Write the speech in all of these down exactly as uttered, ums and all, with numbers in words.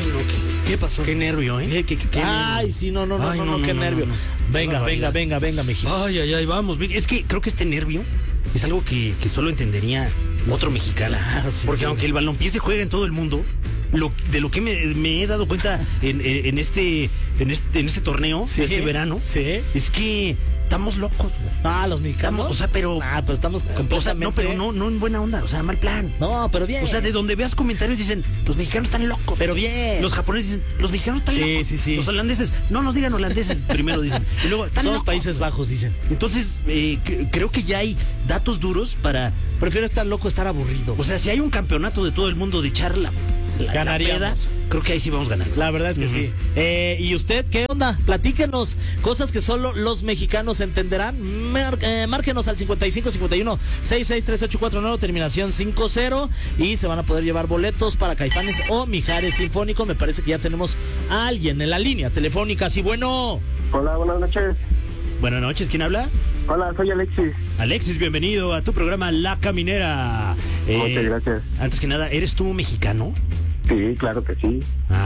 Ay, no, ¿qué, ¿Qué pasó? qué nervio, ¿eh? ¿Qué, qué, qué, qué Ay, nervio? sí, no, no, no, Ay, no, no, qué no, nervio. no, no. Venga, Qué venga, venga, venga, México. Ay, ay, ay, vamos. Es que creo que este nervio es algo que, que solo entendería otro mexicano. Claro, sí. Porque aunque el balompié se juega en todo el mundo, lo, de lo que me, me he dado cuenta en, en, en este en este en este torneo, Sí. este verano, Sí. es que estamos locos, güey. Ah, los mexicanos. Estamos, o sea, pero Ah, pero estamos o sea, completamente. no, pero no, no en buena onda, o sea, mal plan. No, pero bien. O sea, de donde veas comentarios dicen, los mexicanos están locos. Pero bien. Los japoneses dicen, los mexicanos están Sí, locos. sí, sí. Los holandeses, no nos digan holandeses, primero dicen. Y luego, están Son los locos. Países Bajos, dicen. Entonces, eh, c- creo que ya hay datos duros para... Prefiero estar loco, estar aburrido. O sea, si hay un campeonato de todo el mundo de echar la, la, la Ganaríamos. peda, creo que ahí sí vamos ganando. La verdad es que Ujú. sí. Eh, ¿Y usted qué onda? Platíquenos cosas que solo los mexicanos entenderán. Mar- eh, márquenos al cincuenta y cinco cincuenta y uno sesenta y seis treinta y ocho cuarenta y nueve, terminación cincuenta, y se van a poder llevar boletos para Caifanes o Mijares Sinfónico. Me parece que ya tenemos a alguien en la línea telefónica. Sí, bueno. Hola, buenas noches. Buenas noches, ¿quién habla? Hola, soy Alexis. Alexis, bienvenido a tu programa La Caminera. Eh, Muchas gracias. Antes que nada, ¿eres tú mexicano? Sí, claro que sí.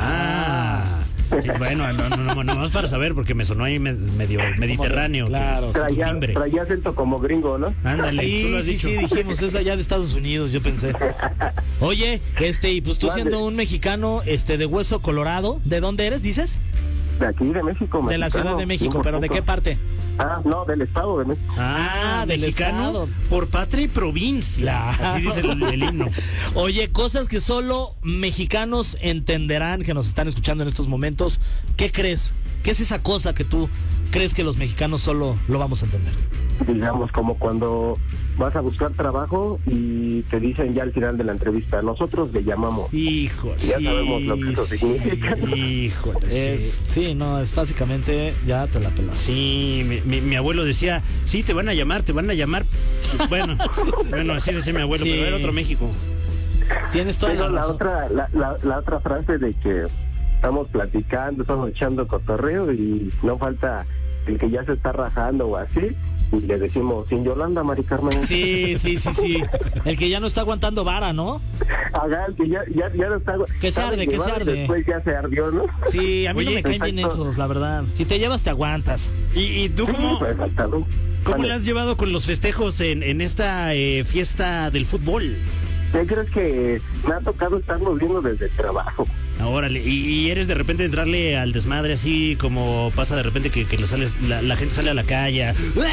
Ah, sí, bueno, no, no, no, no más para saber porque me sonó ahí me- medio mediterráneo. Claro. tu Traía, timbre. traía acento como gringo, ¿no? Ándale, tú Sí, lo has sí, dicho. sí, dijimos, es allá de Estados Unidos, yo pensé. Oye, este, y pues tú Mande. siendo un mexicano, este, de hueso colorado, ¿de dónde eres, dices? De aquí, de México. De la mexicano, Ciudad de México, cien por pero ¿de ciento. qué parte? Ah, no, del Estado de México. Ah, Ah, del mexicano estado. por patria y provincia. Claro. Así dice el, el himno. Oye, cosas que solo mexicanos entenderán, que nos están escuchando en estos momentos. ¿Qué crees? ¿Qué es esa cosa que tú crees que los mexicanos solo lo vamos a entender? Digamos, como cuando vas a buscar trabajo y te dicen ya al final de la entrevista, nosotros le llamamos. Híjole. Ya sabemos lo que eso significa. Híjole. Es, sí. sí, no, es básicamente, ya te la pelas. Sí, mi, mi, mi abuelo decía, sí, te van a llamar, te van a llamar. Bueno, bueno, así decía mi abuelo, Sí. pero era otro México. Tienes toda Pero la la razón. otra, la, la, la otra frase de que estamos platicando, estamos echando cotorreo y no falta el que ya se está rajando o así, y le decimos, sin Yolanda, Mari Carmen. Sí, sí, sí, sí. El que ya no está aguantando vara, ¿no? Haga, el que ya, ya, ya no está. Que se sabe arde, que se llevar y arde. Después ya se ardió, ¿no? Sí, a mí Oye, no me caen bien exacto. esos, la verdad. Si te llevas, te aguantas. ¿Y, y tú cómo, Pues, exacto. cómo Vale. le has llevado con los festejos en, en esta eh, fiesta del fútbol? ¿Qué crees que me ha tocado estarnos viendo desde el trabajo? Órale, y, y eres de repente entrarle al desmadre así como pasa de repente que, que lo sales, la, la gente sale a la calle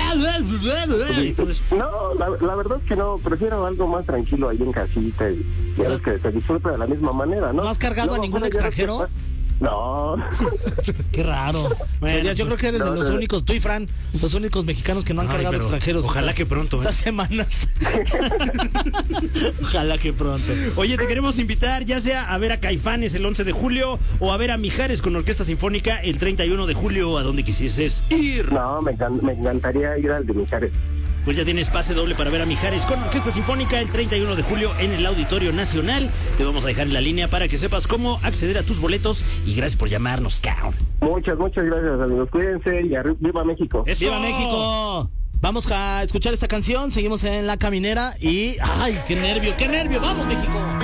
y todo eso. No, la, la verdad es que no, prefiero algo más tranquilo ahí en casita y, y O sea, algo que se disfrute de la misma manera, ¿no? ¿no has cargado a ningún bueno, ya ves que extranjero? pa- No. Qué raro. Bueno, O sea, yo creo que eres no, de los no. únicos, tú y Fran, los únicos mexicanos que no han Ay, cargado pero extranjeros. ojalá estas- que pronto, ¿eh? Estas semanas. Ojalá que pronto. Oye, te queremos invitar ya sea a ver a Caifanes el once de julio o a ver a Mijares con Orquesta Sinfónica el treinta y uno de julio, a donde quisieses ir. No, me, encan- me encantaría ir al de Mijares. Pues ya tienes pase doble para ver a Mijares con Orquesta Sinfónica el treinta y uno de julio en el Auditorio Nacional. Te vamos a dejar en la línea para que sepas cómo acceder a tus boletos y gracias por llamarnos, cabrón. Muchas, muchas gracias, amigos. Cuídense y arri- viva México. ¡Eso! ¡Viva México! Vamos a escuchar esta canción, seguimos en La Caminera y... ¡Ay, qué nervio, qué nervio! ¡Vamos, México!